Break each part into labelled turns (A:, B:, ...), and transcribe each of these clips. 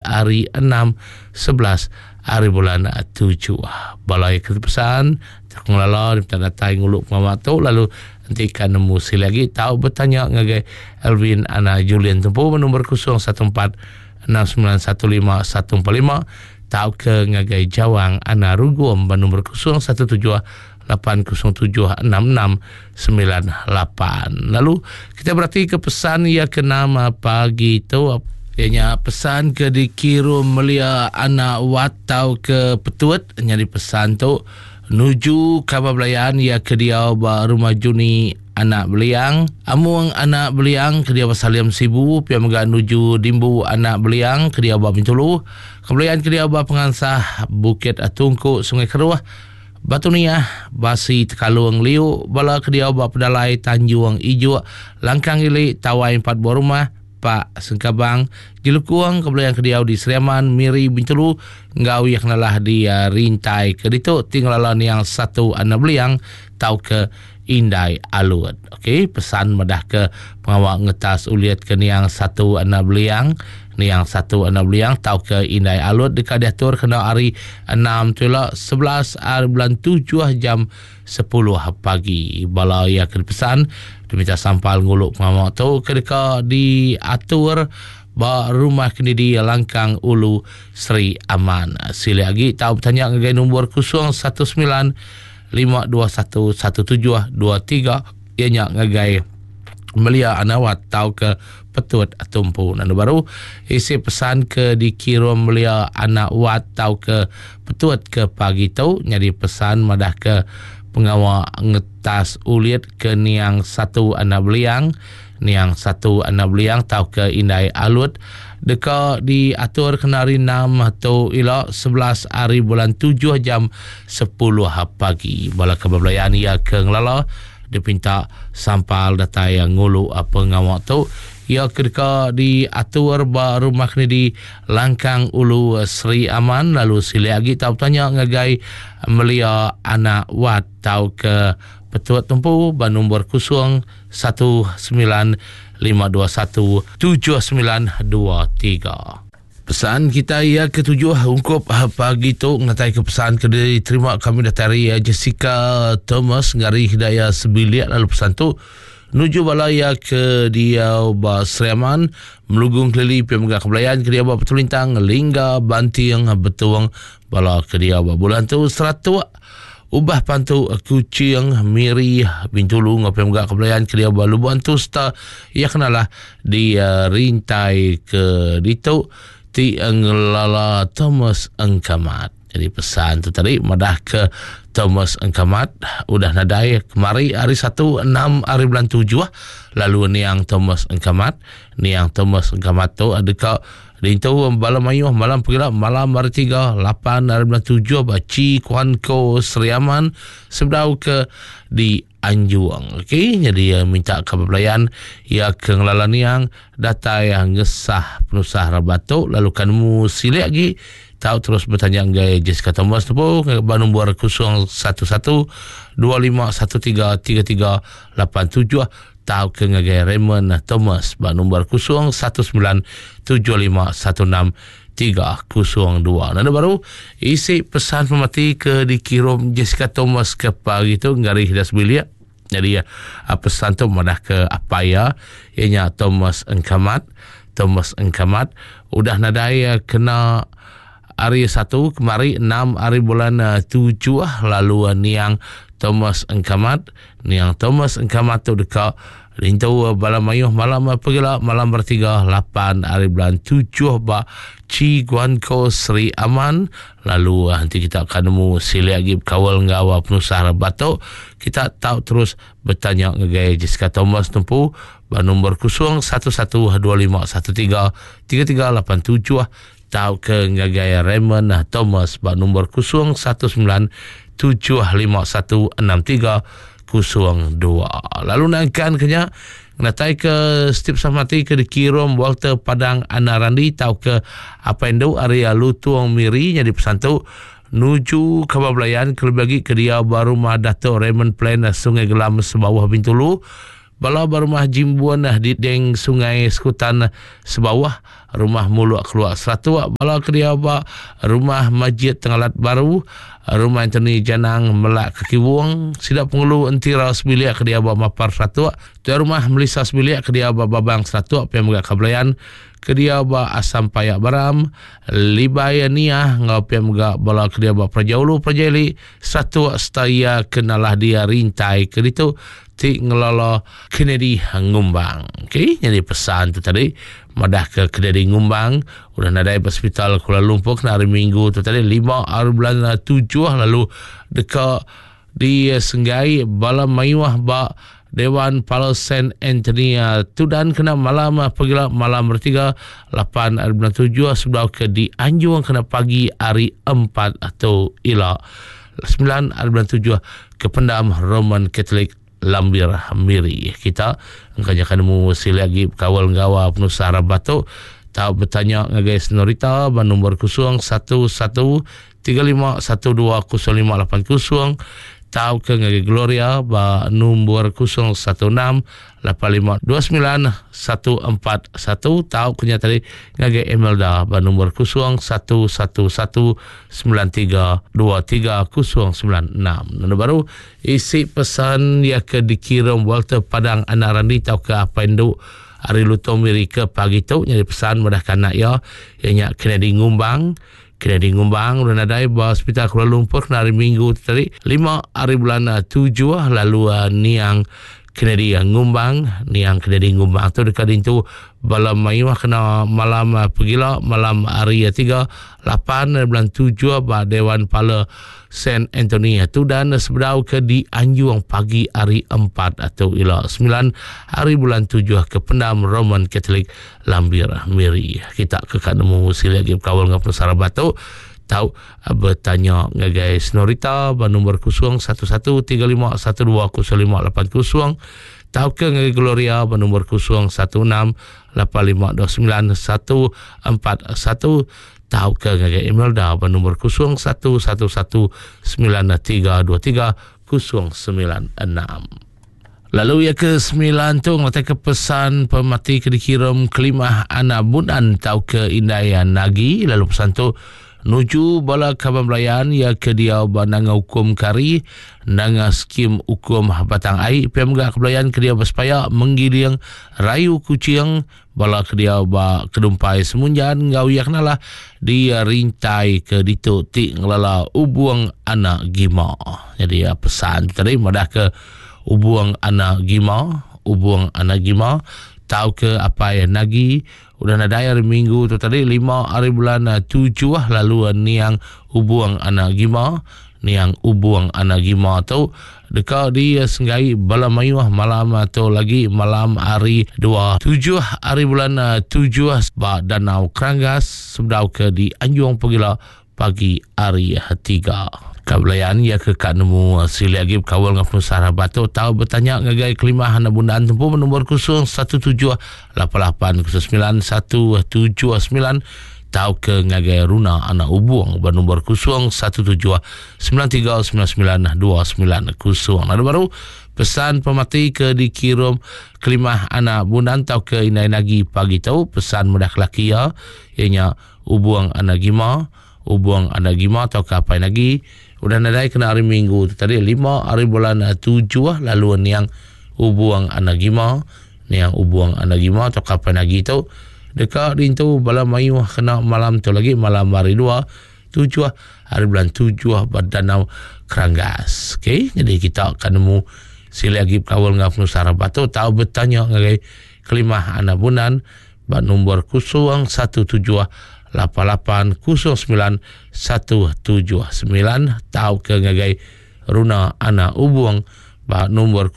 A: hari 6, 11 hari bulan 7. Balai kepesan terkenal di datai nguluk mamak tu lalu nanti kan nemu lagi tahu bertanya ngagai Elvin Ana Julian tempuh nombor 014 6915145 tahu ke ngagai Jawang Ana Rugum nombor 017-807-6698. Lalu kita berarti ke pesan ia ke nama pagi tu ianya pesan ke dikirim melia anak watau ke Petut nyari pesan tu nuju kabablayan ia ke dia rumah Juni anak beliang amuang anak beliang ke dia Saliam Sibu pia mega nuju Dimbu anak beliang ke dia Bintulu kemudian ke dia pengansah Bukit Atungku Sungai Keruah Batu Niah Basi Tekalung Liu bala ke dia pedalai Tanjung Ijo Langkang Ili Tawai 4 buah rumah Pak Sengkabang Gilukuang kemudian ke dia di Seriaman Miri Bintulu ngau yang nalah di Rintai ke ditu tinggalan yang satu anak beliang tau ke Indai Alut. Okey, pesan medah ke pengawal ngetas uliat ke ni yang satu anak beliang tau ke Indai Alut dekat diatur kena hari 6 tula 11 hari bulan 7 jam 10 pagi. Bala ia ke pesan diminta sampal nguluk pengawal tu ketika diatur ba rumah kini di Langkang Ulu Sri Aman. Sila lagi tahu bertanya ngagai nombor 019-521-1723 ianya ngagai melia anawat tahu ke Petut Tumpu. Nanu baru isi pesan ke dikirim melia anak wat tahu ke Petut ke pagi tu nyari pesan madah ke pengawal ngetas ulit ke niang satu anak beliang tahu ke Indai Alut deka diatur kenari 6 atau ila 11 hari bulan 7 jam 10 pagi. Bala kebablayan ia ke ngelala dipinta sampal data yang ngulu apa ngawak tu ia ketika diatur ba rumah ni di Langkang Ulu Sri Aman. Lalu sila lagi tahu tanya ngagai melia anak wat tahu ke Petut Tumpu ba nombor 019-521-7923. Pesan kita ia ketujuh ungkup pagi tu ngatai ke pesan ke diterima kami dari Jessica Thomas ngari Hidayah Sebilik. Lalu pesan tu nuju balaya ke dia Seriaman melugung kelili pemegah kebelayan ke dia Petulintang Lingga Banting Betuang bala ke dia bulan tu 100 ubah pantu Kucing Miri Bintulu ngapemegah kebelayan ke dia Lubuan tu sta ia kenalah di Rintai ke ditu ti Ngelala Thomas Engkamat. Jadi pesan tu tadi madah ke Thomas Engkamat udah nadai kemari hari 1 6 hari bulan 7 lalu niang Thomas Engkamat tu adakah dintu malam ayuh malam pergilah malam hari 3 8 hari bulan 7 baci Kuanko Seriaman sebdau ke di Anjuang. Okey, jadi minta kebelayan ia ke ngelalan yang data yang ngesah penusah rabato lalu kanmu silih lagi tahu terus bertanya ngai Jessica Thomas tu pun nombor 011-2513-3387 tahu ke ngai Raymond Thomas nombor 017516302. Nanda baru isi pesan pemati ke dikirim Jessica Thomas ke pagi tu ngari hidas bilia. Jadi pesan tu madah ke apa ya ianya Thomas Engkamat udah nadai kena hari 1 kemari 6 hari bulan 7 lalu niang Thomas Engkamat tu dekat Rintau Balam Ayuh malam pergilah malam bertiga 8 hari bulan 7 ba Ci Guanko Sri Aman. Lalu nanti kita akan nemu sila lagi kawal ngawa penusah batok. Kita tahu terus bertanya ngegaya Jessica Thomas tempu ba nombor 011-2513-3387 tahu ke ngegaya Raymond Thomas ba nombor 019-751-6302. Lalu nangkan kenya natai ke Steve Samati ke dikirim Walter Padang Anarandi tahu ke apa endo area Lutuang Miri jadi pesan tu nuju kabablayan kelebih lagi ke dia baru rumah Dato Raymond Plan Sungai Gelam sebawah Bintulu bala rumah Jimbuan di deng Sungai Sekutan sebawah, rumah Muluk Keluar Seratu, bala kedia ba rumah Masjid Tengalat Baru, rumah Anthony Janang Melak Kaki Buang, Sidak Pengulu Entira Sebiliak kedia ba Mapar Seratu, tu rumah Melisa Sebiliak kedia ba Babang Seratu, Pemegak Kabelayan kedia ba Asam Payak Baram, Libaya Niah ngau Pemegak bala kedia ba Prajaulu Prajali Seratu Staya kenalah dia rintai keditu ti ngelolo Kennedy Ngumbang. Okey, jadi pesan tu tadi madah ke Kennedy Ngumbang, udah nadai hospital Kuala Lumpur kena hari Minggu tu tadi 5 hari bulan 7 lalu dekat di Senggai bala mayuah ba Dewan Palo Saint Anthony Tudan kena malam pagi malam bertiga 8 hari bulan 7 sebelum ke di Anjung kena pagi hari 4 atau ila 9 hari bulan 7 ke Pendam Roman Catholic Lambir Miri. Kita engkau mu sila lagi kawal ngawa penusara batu tahu bertanya ngagai senorita ba nombor 0113512058 tahu ke ngagai Gloria ba nombor 01685294141 tahu kunya tadi ngagai Emelda ba nombor 0111932396. Nombor baru isi pesan ya ke dikirim Walter Padang Anarandi tahu ke apa induk hari lutomiri ke pagi tu jadi pesan mudah kanak ya ianya Kennedy Ngumbang udah nadai ba hospital Kuala Lumpur hari Minggu tadi 5 hari bulan 7 lalu niang Kennedy Ngumbang tu dekat itu balam mayuah kena malam pegila malam hari 3 8 bulan 7 ba Dewan Pala Saint Anthony Tudan sebedau ke di Anjung pagi hari 4 atau ila 9 hari bulan 7 ke Pendam Roman Catholic Lambir Miri. Kita ke kanemu sila lagi kawal ngap Nusara Batu tahu bertanya ngagai Norita ba nombor 0113512058 tahu ke ngagai Gloria ba nombor 0185291441 tahu ke ngagai Imelda ba nombor 0111932396. Lalu ya ke 9 tu ngata ke pesan pemati ke dikirim kelimah anak budan tahu ke Indayan Nagi. Lalu pesan tu nuju bala Kaban Belayan ya ke dia nanga hukum kari nanga skim hukum batang ai Pemegak Kebelayan ke dia berspaya menggiling rayu kucing bala ke dia kedumpai semunjan ngau yak nalah dia rintai ke ditu ti ngelala ubuang anak gima. Jadi pesan tadi madah ke ubuang anak gima tahu ke apa yang nagi udah nadai hari Minggu tu tadi 5 hari bulan 7 lalu niang ubuang anak gima tu dekat di Senggai bala mayuah malam atau lagi malam hari 7 hari bulan 7 ba Danau Keranggas sebedau ke di Anjung pegila pagi hari 3. Kabelayan ya ke kanemu sila lagi kawal ngapun Sarah Batu tahu bertanya ngagai kelimah anak bundaan tempuh nombor 0178891179 tahu ke ngagai Runa anak ubuang ba nombor 0173992990. Ada baru pesan pemati ke dikirim kelimah anak bundaan tahu ke inai nagi pagi tahu pesan mudah kelaki ya ianya ubuang anak gima tahu ke apa lagi udah nadai kena hari Minggu tu tadi 5 hari bulan 7 lalu niang ubuang anak gima atau kapan lagi tu dekat dintu bala mayu kena malam tu lagi malam hari 7 hari bulan 7 Danau Keranggas. Okey, jadi kita akan nemu sila lagi kawal ngap Nusara Batu tahu bertanya ngagai kelimah anak bunan ba nombor 0178091179 tahu ke ngagai Runa anak ubuang ba nombor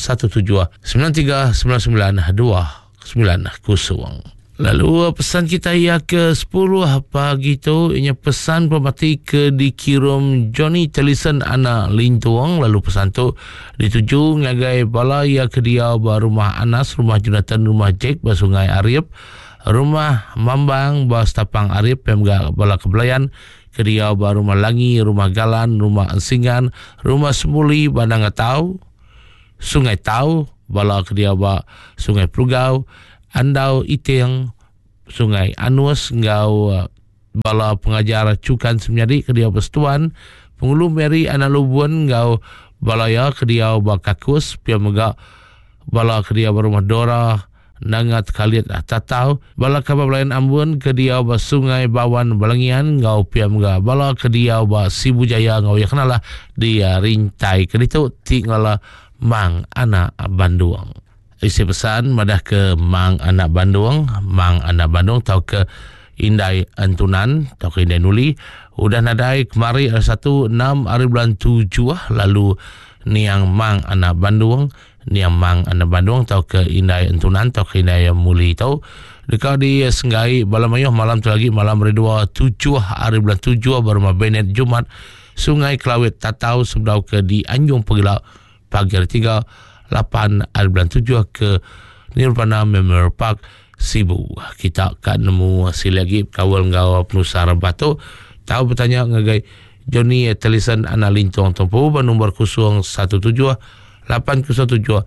A: 0173992990. Lalu pesan kita ya ke 10 pagi tu ianya pesan pemati ke dikirim Johnny Telison anak Lintuang. Lalu pesan tu dituju ngagai bala ya ke dia ba rumah Anas, rumah Jonathan, rumah Jack ba Sungai Arif, rumah Mambang ba Stapang Arif Pemegak bala Kebelayan ke dia ba rumah Langi, rumah Galan, rumah Ensingan, rumah Semuli ba Nangatau, Sungai Tau, bala ke dia ba Sungai Perugau, Andau Iting, Sungai Anus ngau bala pengajar Cukan Semyadi ke dia Bestuan, Pengulu Meri Anak Lubuan ngau balaya ke dia ba Kakus, pia mega bala ke dia Rumah Dora, Nangat Kaliat Tatau, bala ka Balayan Ambon ke dia ba Sungai Bawan Balangian ngau pia mega bala ke dia ba Sibu Jaya ngau ya kenala dia Rintai ke ditu tinggal Mang Anak Banduang. Isi pesan madah ke Mang Anak Banduang, Mang Anak Bandung tau ke Indai Antunan, tau ke Indai Nuli. Udah nadai kemari 16 hari bulan 7 lalu niang Mang Anak Banduang, niang Mang Anak Banduang tau ke Indai Antunan, tau ke Indai Muli tau. Dekat di Senggai Balamayuh malam tu lagi malam redua 7 hari bulan 7 baru Benet Jumat Sungai Kelawit Tatau sebelum ke di Anjung Pegilak pagi hari 8 hari bulan 7 ke Nirvana Memorial Park Sibu. Kita akan nemu hasil lagi kawal ngau penusara batu. Tahu bertanya ngagai Johnny Telison Ana Lintong Tempu nombor 017 807 4402.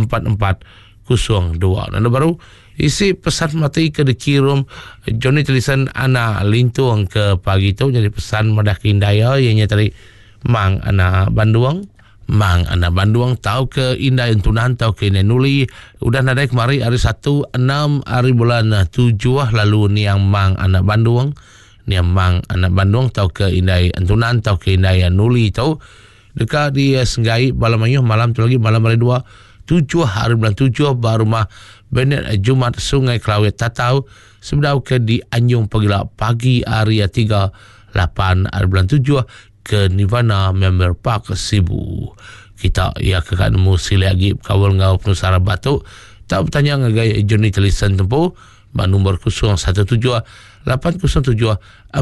A: Dan baru isi pesan mati ke dikirim Johnny Telison Ana Lintong ke pagi itu jadi pesan madah Indaya ianya tadi Mang Anak Banduang. Mang Anak Banduang tahu ke Indai Antunan, tahu ke Indai Nuli. Udah nadai kemari hari 16 hari bulan 7 lalu niang Mang Anak Banduang, niang Mang Anak Banduang tahu ke Indai Antunan, tahu ke Indai Nuli tahu dekat di Senggai Balamayuh malam tu lagi malam hari 7 hari bulan 7 baru mah Benet Jumat Sungai Kelawit Tatau sebelum ke di Anjung Pegilak pagi hari 8 hari bulan 7 ke Nirvana Memorial Park Sibu. Kita ya kekan musi lagi kawal ngau penusara batu. Tak bertanya ngagai Johnny Telison Tempu ba nombor 017 807 4402.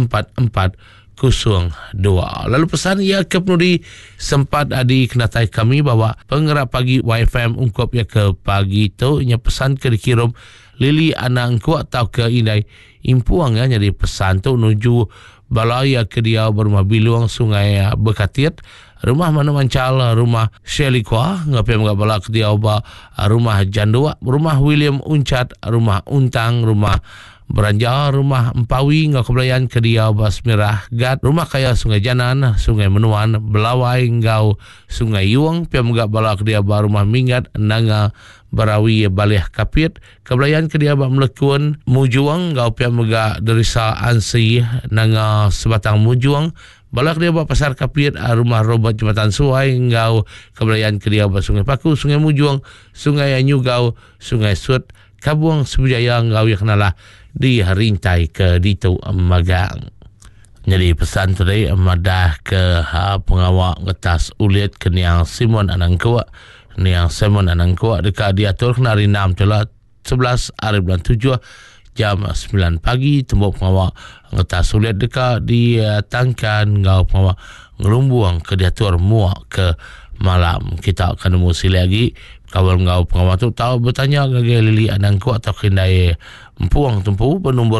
A: Lalu pesan ia ke penudi sempat adi kenatai kami bahawa pengerap pagi YFM ungkap ya ke pagi tu nya pesan ke dikirim Lili anak engkau atau ke Indai Impuang ya jadi pesan tu menuju balaya ke dia berumah Biluang Sungai Bekatit, rumah Manu Mancal, rumah Shelly Kwa ngapai mga bala ke dia ba rumah Jandua, rumah William Uncat, rumah Untang, rumah Beranja, rumah Empawi ngau kebelayan ke dia Bas Merah Gat, rumah kaya Sungai Janan, Sungai Menuan, Belawai ngau Sungai Yuang, pia mga bala ke dia ba rumah Mingat, Nanga Barawi Balih Kapit, kebelayan ke dia ba Melekun Mujuang ngau pia mga Derisa Ansi Nanga Sebatang Mujuang, bala ke dia ba Pasar Kapit, rumah Robot Jembatan Suai ngau kebelayan ke dia ba Sungai Paku, Sungai Mujuang, Sungai Anyugau, Sungai Sut, Kabuang Sebujaya ngau ya kenalah di Rintai ke Dito Magang. Jadi pesan tadi madah ke pengawak ngetas ulit ke niang Simon Anangkua, niang Simon Anangkua dekat diatur kena hari 6 telah 11 hari bulan 7 jam 9 pagi tembok pengawak ngetas ulit dekat di Tangkan ngau pengawak ngelumbuang ke diatur muak ke malam. Kita akan musi lagi kawal ngau pengawal tu tahu bertanya ngage Lili Anangku atau Kindai Empuang Tempu bernombor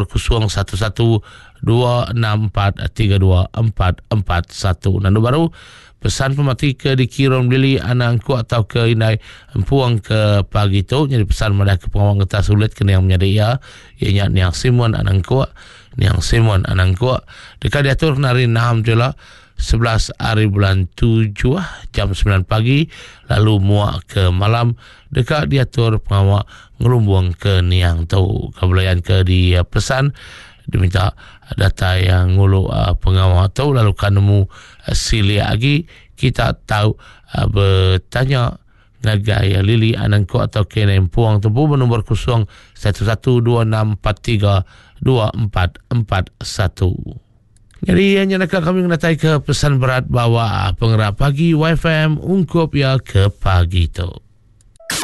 A: 011264324441. Dan baru pesan pemati ke dikirim Lili Anangku atau ke Indai Empuang ke pagi tu jadi pesan madah ke pengawal kita sulit kena yang menjadi ya ianya niang Simon Anangku, niang Simon Anangku dekat diatur hari 6 jelah 11 hari bulan 7 jam 9 pagi lalu muak ke malam dekat diatur pengawak ngelumbuang ke niang tau kebelayan ke di pesan diminta data yang ngulu pengawak tau lalu kan nemu sili lagi kita tahu bertanya ngagai Lili Anangku atau kena Empuang Tempu bernombor 0112432441. Jadi hanya nak kami menatai ke pesan berat bahawa pengerap pagi YFM ungkup ya ke pagi tu.